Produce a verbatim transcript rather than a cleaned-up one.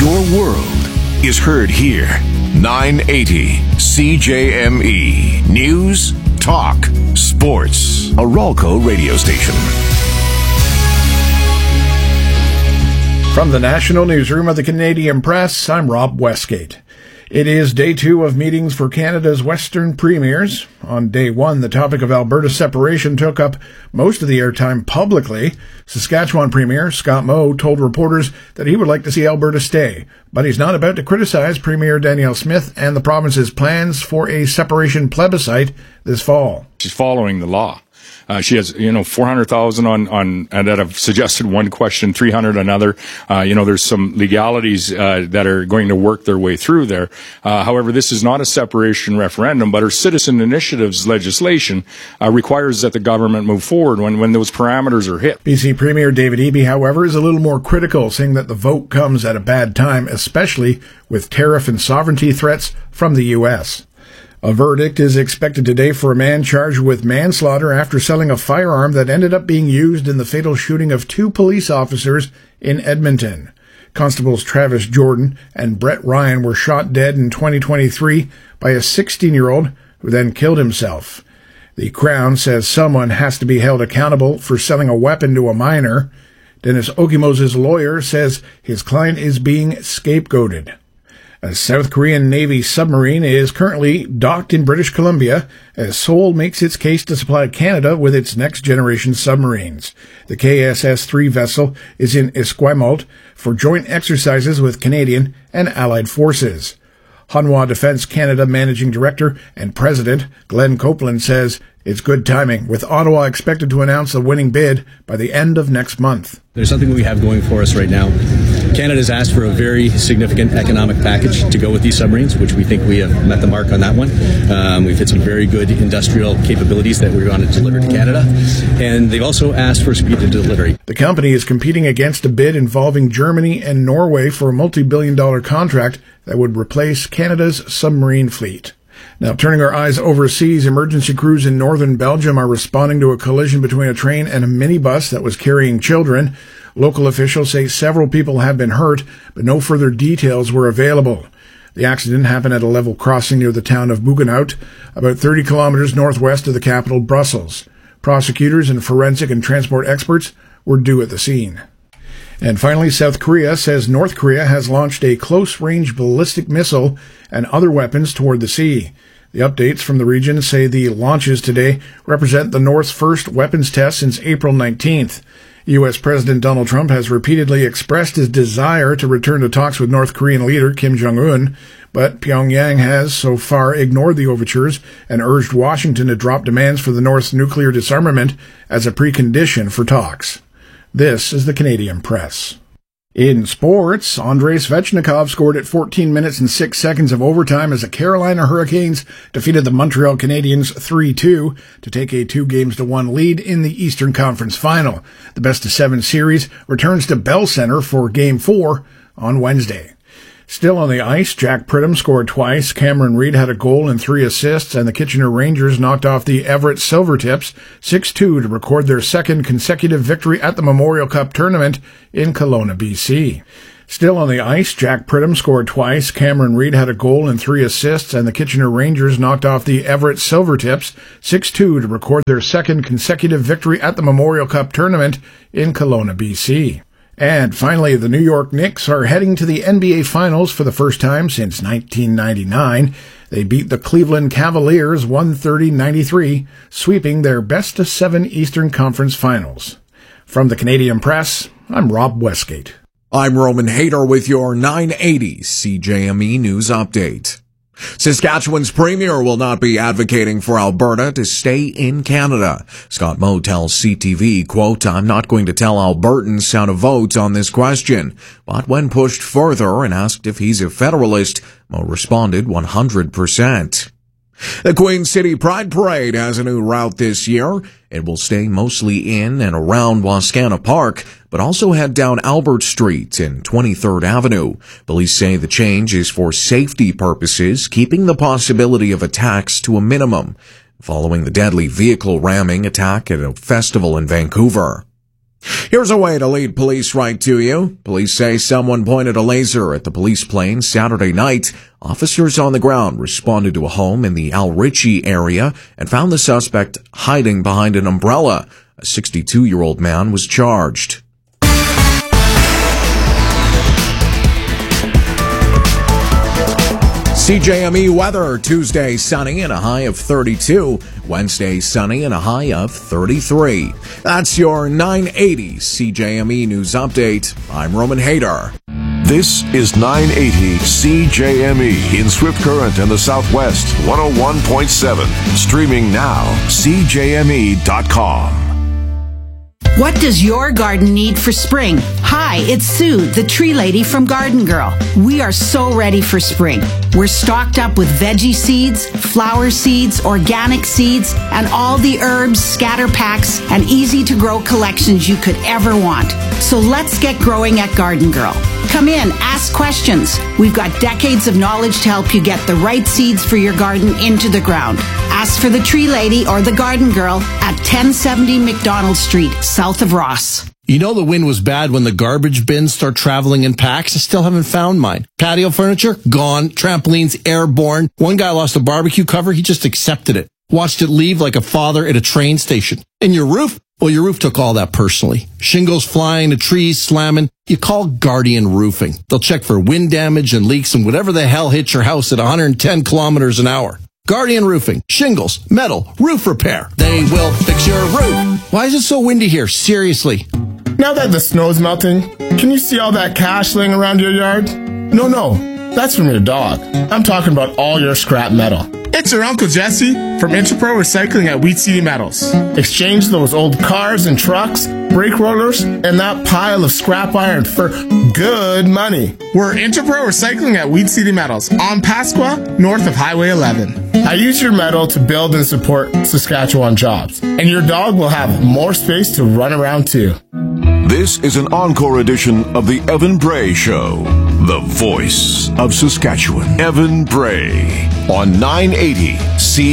Your world is heard here. nine eighty C J M E. News, talk, sports. A Ralco radio station. From the National Newsroom of the Canadian Press, I'm Rob Westgate. It is day two of meetings for Canada's Western premiers. On day one, the topic of Alberta separation took up most of the airtime publicly. Saskatchewan Premier Scott Moe told reporters that he would like to see Alberta stay, but he's not about to criticize Premier Danielle Smith and the province's plans for a separation plebiscite this fall. She's following the law. Uh, she has, you know, four hundred thousand on, on, and that have suggested one question, three hundred another. Uh, you know, there's some legalities, uh, that are going to work their way through there. Uh, however, this is not a separation referendum, but her citizen initiatives legislation, uh, requires that the government move forward when, when those parameters are hit. B C Premier David Eby, however, is a little more critical, saying that the vote comes at a bad time, especially with tariff and sovereignty threats from the U S A verdict is expected today for a man charged with manslaughter after selling a firearm that ended up being used in the fatal shooting of two police officers in Edmonton. Constables Travis Jordan and Brett Ryan were shot dead in twenty twenty-three by a sixteen-year-old who then killed himself. The Crown says someone has to be held accountable for selling a weapon to a minor. Dennis Okimos' lawyer says his client is being scapegoated. A South Korean Navy submarine is currently docked in British Columbia as Seoul makes its case to supply Canada with its next-generation submarines. The K S S three vessel is in Esquimalt for joint exercises with Canadian and Allied forces. Hanwha Defence Canada Managing Director and President Glenn Copeland says it's good timing, with Ottawa expected to announce the winning bid by the end of next month. There's something we have going for us right now. Canada's asked for a very significant economic package to go with these submarines, which we think we have met the mark on that one. Um, we've hit some very good industrial capabilities that we want to deliver to Canada, and they've also asked for speed of delivery. The company is competing against a bid involving Germany and Norway for a multi-billion dollar contract that would replace Canada's submarine fleet. Now, turning our eyes overseas, emergency crews in northern Belgium are responding to a collision between a train and a minibus that was carrying children. Local officials say several people have been hurt, but no further details were available. The accident happened at a level crossing near the town of Buggenhout, about thirty kilometers northwest of the capital, Brussels. Prosecutors and forensic and transport experts were due at the scene. And finally, South Korea says North Korea has launched a close-range ballistic missile and other weapons toward the sea. The updates from the region say the launches today represent the North's first weapons test since April nineteenth. U S. President Donald Trump has repeatedly expressed his desire to return to talks with North Korean leader Kim Jong-un, but Pyongyang has so far ignored the overtures and urged Washington to drop demands for the North's nuclear disarmament as a precondition for talks. This is the Canadian Press. In sports, Andrei Svechnikov scored at fourteen minutes and six seconds of overtime as the Carolina Hurricanes defeated the Montreal Canadiens three two to take a two games to one lead in the Eastern Conference Final. The best-of-seven series returns to Bell Center for Game four on Wednesday. Still on the ice, Jack Pridham scored twice, Cameron Reid had a goal and three assists, and the Kitchener Rangers knocked off the Everett Silvertips six two to record their second consecutive victory at the Memorial Cup tournament in Kelowna, B C. Still on the ice, Jack Pridham scored twice, Cameron Reid had a goal and three assists, and the Kitchener Rangers knocked off the Everett Silvertips six two to record their second consecutive victory at the Memorial Cup tournament in Kelowna, B C. And finally, the New York Knicks are heading to the N B A Finals for the first time since nineteen ninety-nine. They beat the Cleveland Cavaliers one thirty to ninety-three, sweeping their best-of-seven Eastern Conference Finals. From the Canadian Press, I'm Rob Westgate. I'm Roman Hayter with your nine eighty C J M E News Update. Saskatchewan's premier will not be advocating for Alberta to stay in Canada. Scott Moe tells C T V, quote, "I'm not going to tell Albertans how to vote on this question." But when pushed further and asked if he's a federalist, Moe responded one hundred percent. The Queen City Pride Parade has a new route this year. It will stay mostly in and around Wascana Park, but also head down Albert Street and twenty-third Avenue. Police say the change is for safety purposes, keeping the possibility of attacks to a minimum, following the deadly vehicle ramming attack at a festival in Vancouver. Here's a way to lead police right to you. Police say someone pointed a laser at the police plane Saturday night. Officers on the ground responded to a home in the Al Ritchie area and found the suspect hiding behind an umbrella. A sixty-two-year-old man was charged. C J M E weather, Tuesday sunny and a high of thirty-two. Wednesday sunny and a high of thirty-three. That's your nine eighty C J M E News Update. I'm Roman Hader. This is nine eighty C J M E in Swift Current and the Southwest, one oh one point seven. Streaming now, C J M E dot com. What does your garden need for spring? Hi, it's Sue, the tree lady from Garden Girl. We are so ready for spring. We're stocked up with veggie seeds, flower seeds, organic seeds, and all the herbs, scatter packs, and easy-to-grow collections you could ever want. So let's get growing at Garden Girl. Come in, ask questions. We've got decades of knowledge to help you get the right seeds for your garden into the ground. Ask for the Tree Lady or the Garden Girl at ten seventy McDonald Street, south of Ross. You know the wind was bad when the garbage bins start traveling in packs. I still haven't found mine. Patio furniture, gone. Trampolines, airborne. One guy lost a barbecue cover. He just accepted it. Watched it leave like a father at a train station. And your roof? Well, your roof took all that personally. Shingles flying, the trees slamming. You call Guardian Roofing. They'll check for wind damage and leaks and whatever the hell hits your house at one hundred ten kilometers an hour. Guardian Roofing. Shingles, metal, roof repair. They will fix your roof. Why is it so windy here? Seriously. Now that the snow's melting, can you see all that cash laying around your yard? No, no, that's from your dog. I'm talking about all your scrap metal. It's your Uncle Jesse from Interpro Recycling at Wheat City Metals. Exchange those old cars and trucks, brake rollers, and that pile of scrap iron for good money. We're Interpro Recycling at Wheat City Metals on Pasqua, north of Highway eleven. I use your metal to build and support Saskatchewan jobs, and your dog will have more space to run around too. This is an encore edition of the Evan Bray Show, the voice of Saskatchewan. Evan Bray on nine eighty C